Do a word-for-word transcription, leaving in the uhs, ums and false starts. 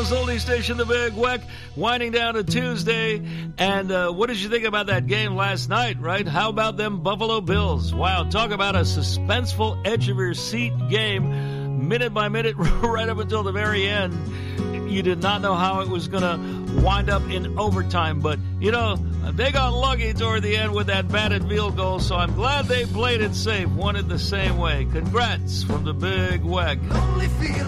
Toronto's oldie station, The Big Weck, winding down to Tuesday. And uh, what did you think about that game last night, right? How about them Buffalo Bills? Wow, talk about a suspenseful, edge-of-your-seat game, minute by minute, right up until the very end. You did not know how it was going to wind up in overtime. But, you know, they got lucky toward the end with that batted field goal, so I'm glad they played it safe, won it the same way. Congrats from The Big Weck.